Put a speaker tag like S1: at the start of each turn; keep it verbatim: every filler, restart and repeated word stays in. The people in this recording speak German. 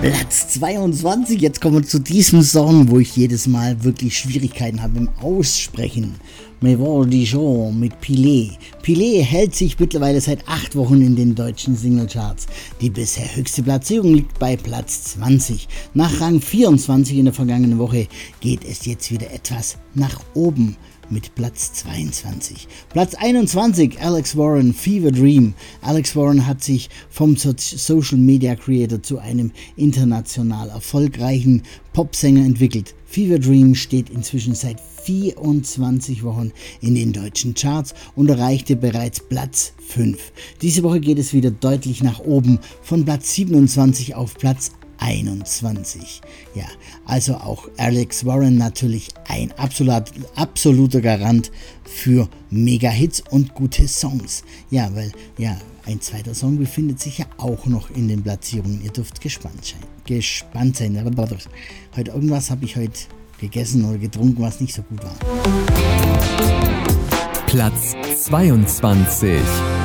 S1: Platz zweiundzwanzig, jetzt kommen wir zu diesem Song, wo ich jedes Mal wirklich Schwierigkeiten habe im Aussprechen. Mévor Dijon mit Pilé. Pilé hält sich mittlerweile seit acht Wochen in den deutschen Singlecharts. Die bisher höchste Platzierung liegt bei Platz zwanzig. Nach Rang vierundzwanzig in der vergangenen Woche geht es jetzt wieder etwas nach oben mit Platz zweiundzwanzig. Platz einundzwanzig, Alex Warren, Fever Dream. Alex Warren hat sich vom so- Social Media Creator zu einem international erfolgreichen Popsänger entwickelt. Fever Dream steht inzwischen seit vierundzwanzig Wochen in den deutschen Charts und erreichte bereits Platz fünf. Diese Woche geht es wieder deutlich nach oben, von Platz siebenundzwanzig auf Platz einundzwanzig. Ja, also auch Alex Warren natürlich ein absolut, absoluter Garant für Mega-Hits und gute Songs. Ja, weil ja, ein zweiter Song befindet sich ja auch noch in den Platzierungen. Ihr dürft gespannt sein. Gespannt sein. Heute irgendwas habe ich heute gegessen oder getrunken, was nicht so gut war.
S2: Platz zweiundzwanzig.